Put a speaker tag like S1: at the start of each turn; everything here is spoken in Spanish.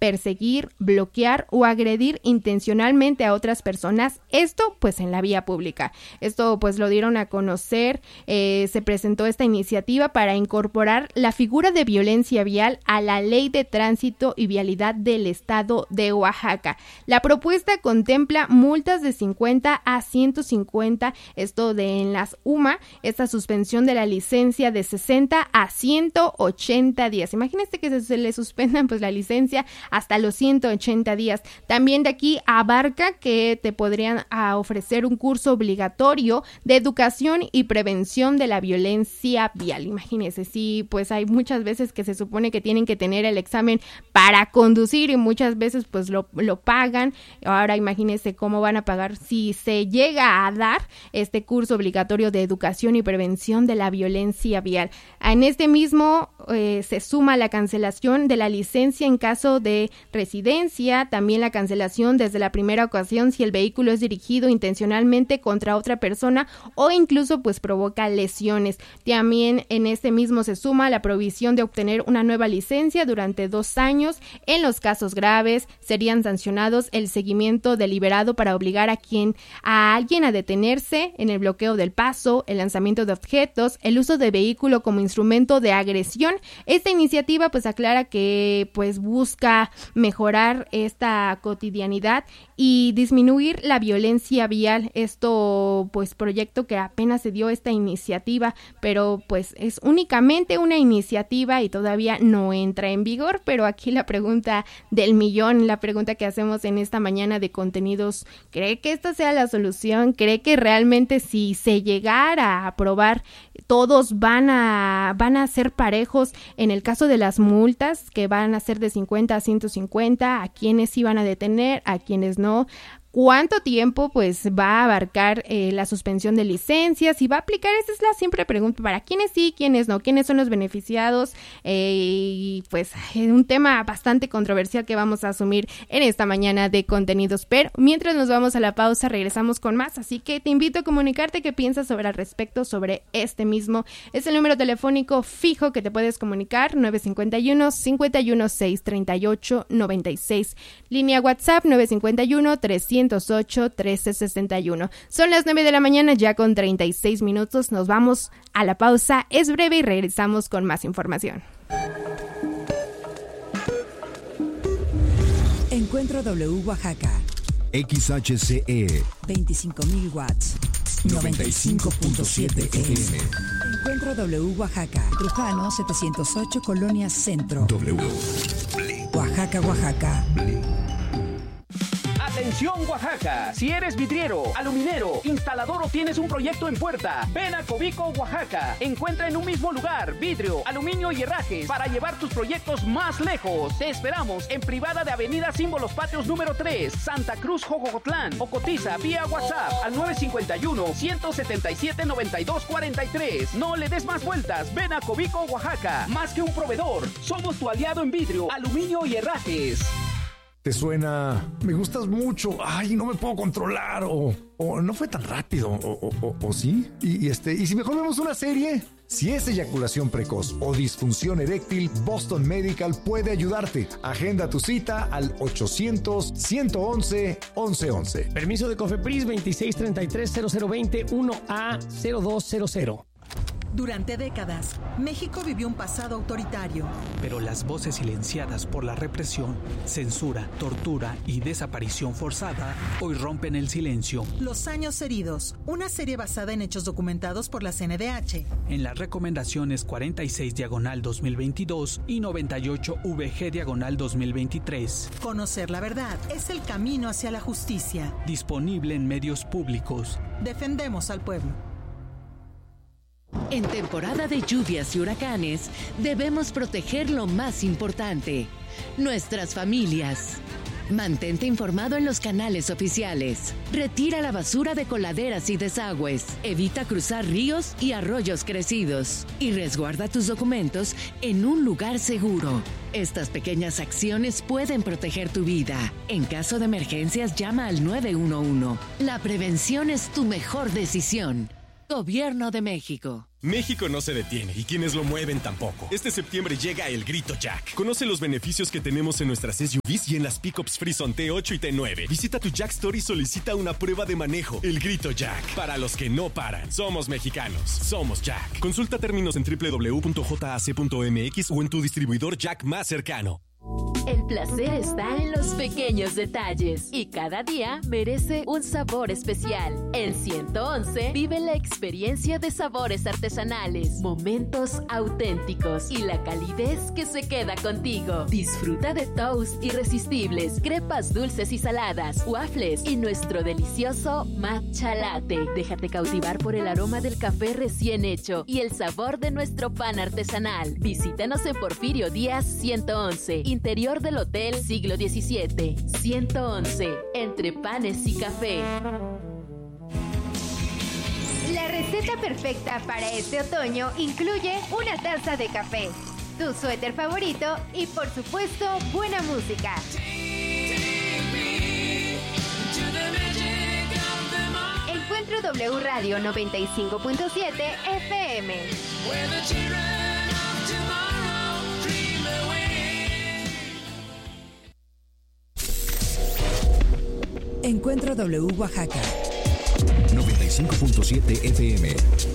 S1: perseguir, bloquear o agredir intencionalmente a otras personas, esto pues en la vía pública. Esto pues lo dieron a conocer, se presentó esta iniciativa para incorporar la figura de violencia vial a la Ley de Tránsito y Vialidad del Estado de Oaxaca. La propuesta contempla multas de 50 a 150, esto de en las UMA, esta suspensión de la licencia de 60 a 180 días. Imagínense que se le suspendan pues la licencia hasta los 180 días. También de aquí abarca que te podrían ofrecer un curso obligatorio de educación y prevención de la violencia vial. Imagínense, sí, pues hay muchas veces que se supone que tienen que tener el examen para conducir y muchas veces pues lo pagan. Ahora imagínense cómo van a pagar si se llega a dar este curso obligatorio de educación y prevención de la violencia vial. En este mismo se suma la cancelación de la licencia en caso de residencia, también la cancelación desde la primera ocasión si el vehículo es dirigido intencionalmente contra otra persona o incluso pues provoca lesiones. También en este mismo se suma la prohibición de obtener una nueva licencia durante 2 años. En los casos graves serían sancionados el seguimiento deliberado para obligar a alguien a detenerse, en el bloqueo del paso, el lanzamiento de objetos, el uso de vehículo como instrumento de agresión. Esta iniciativa pues aclara que pues busca mejorar esta cotidianidad y disminuir la violencia vial. Esto pues proyecto que apenas se dio esta iniciativa, pero pues es únicamente una iniciativa y todavía no entra en vigor. Pero aquí la pregunta del millón, la pregunta que hacemos en esta mañana de contenidos, ¿cree que esta sea la solución? ¿Cree que realmente si se llegara a aprobar todos van a ser parejos en el caso de las multas, que van a ser de 50 a 150, a quienes sí van a detener, a quienes no? ¿Cuánto tiempo pues va a abarcar la suspensión de licencias y va a aplicar? Esa es la siempre pregunta, para quiénes sí, quiénes no, quiénes son los beneficiados, y pues es un tema bastante controversial que vamos a asumir en esta mañana de contenidos. Pero mientras nos vamos a la pausa, regresamos con más, así que te invito a comunicarte qué piensas al respecto sobre este mismo. Es el número telefónico fijo que te puedes comunicar, 951-516-3896, línea WhatsApp 951-308-1361. Son las 9 de la mañana ya con 36 minutos. Nos vamos a la pausa. Es breve y regresamos con más información.
S2: Encuentro W Oaxaca.
S3: XHCE
S2: 25.000 watts. 95.7 FM. Encuentro W Oaxaca. Trujano 708 Colonia Centro.
S3: W.
S2: Oaxaca, Oaxaca.
S4: Atención Oaxaca, si eres vidriero, aluminero, instalador o tienes un proyecto en puerta, ven a Cobico Oaxaca. Encuentra en un mismo lugar vidrio, aluminio y herrajes para llevar tus proyectos más lejos. Te esperamos en Privada de Avenida Símbolos Patrios número 3, Santa Cruz, Jojocotlán, o cotiza vía WhatsApp al 951-177-9243. No le des más vueltas, ven a Cobico Oaxaca. Más que un proveedor, somos tu aliado en vidrio, aluminio y herrajes.
S5: ¿Te suena? Me gustas mucho. Ay, no me puedo controlar. O no fue tan rápido. O sí. Y si mejor vemos una serie. Si es eyaculación precoz o disfunción eréctil, Boston Medical puede ayudarte. Agenda tu cita al 800-111-1111.
S6: Permiso de COFEPRIS 2633-0020-1A0200.
S2: Durante décadas, México vivió un pasado autoritario.
S7: Pero las voces silenciadas por la represión, censura, tortura y desaparición forzada hoy rompen el silencio.
S2: Los años heridos, una serie basada en hechos documentados por la CNDH.
S7: En las recomendaciones 46/2022 y 98-VG/2023.
S2: Conocer la verdad es el camino hacia la justicia.
S7: Disponible en medios públicos.
S2: Defendemos al pueblo.
S8: En temporada de lluvias y huracanes, debemos proteger lo más importante, nuestras familias. Mantente informado en los canales oficiales. Retira la basura de coladeras y desagües. Evita cruzar ríos y arroyos crecidos. Y resguarda tus documentos en un lugar seguro. Estas pequeñas acciones pueden proteger tu vida. En caso de emergencias, llama al 911. La prevención es tu mejor decisión. Gobierno de México.
S9: México no se detiene y quienes lo mueven tampoco. Este septiembre llega el Grito Jack. Conoce los beneficios que tenemos en nuestras SUVs y en las pickups Frison T8 y T9. Visita tu Jack Store y solicita una prueba de manejo. El Grito Jack. Para los que no paran. Somos mexicanos. Somos Jack. Consulta términos en www.jac.mx o en tu distribuidor Jack más cercano.
S10: El placer está en los pequeños detalles y cada día merece un sabor especial. En 111 vive la experiencia de sabores artesanales, momentos auténticos y la calidez que se queda contigo. Disfruta de toast irresistibles, crepas dulces y saladas, waffles y nuestro delicioso matcha latte. Déjate cautivar por el aroma del café recién hecho y el sabor de nuestro pan artesanal. Visítanos en Porfirio Díaz 111, interior del Hotel Siglo XVII. 111, entre panes y café.
S11: La receta perfecta para este otoño incluye una taza de café, tu suéter favorito y, por supuesto, buena música. Encuentro W Radio 95.7 FM.
S2: Encuentro W Oaxaca
S3: 95.7 FM.